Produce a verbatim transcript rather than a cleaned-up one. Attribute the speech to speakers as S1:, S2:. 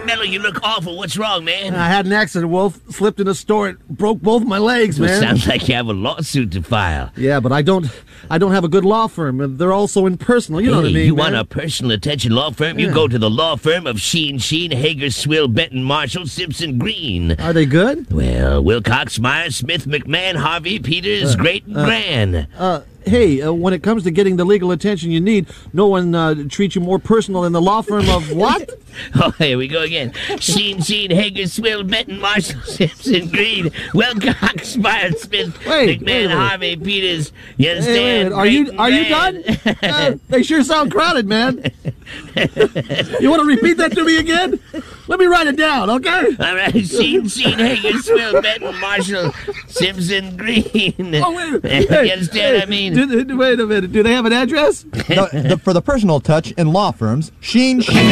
S1: Mello, you look awful. What's wrong, man?
S2: I had an accident, Wolf. Slipped in a store. It broke both my legs,
S1: Well,
S2: man.
S1: sounds like you have a lawsuit to file.
S2: Yeah, but I don't I don't have a good law firm. They're also impersonal. You know
S1: hey,
S2: what I mean,
S1: you
S2: man?
S1: want a personal attention law firm? You
S2: Yeah.
S1: go to the law firm of Sheen, Sheen, Hager, Swill, Benton, Marshall, Simpson, Green.
S2: Are they good?
S1: Well, Wilcox, Myers, Smith, McMahon, Harvey, Peters, Great, and Gran.
S2: Uh, hey, uh, when it comes to getting the legal attention you need, no one uh, treats you more personal than the law firm of what?
S1: Oh, here we go again. Sheen, Sheen, Hager, Swill, Benton, Marshall, Simpson, Green, Wilcox, Myers, Smith,
S2: Wait,
S1: McMahon,
S2: wait a minute.
S1: Harvey, Peters. You
S2: Hey, wait a
S1: understand?
S2: minute. Are you
S1: Great and
S2: are you
S1: Gran.
S2: done? Uh, they sure sound crowded, man. You want to repeat that to me again? Let me write it down, okay?
S1: All right, Sheen, Sheen, Hager, Swill, Benton, Marshall, Simpson, Green.
S2: Oh, wait.
S1: You
S2: Hey,
S1: understand
S2: hey,
S1: what I mean?
S2: do- do- wait a minute. Do they have an address?
S3: The, the, for the personal touch in law firms, Sheen, Sheen.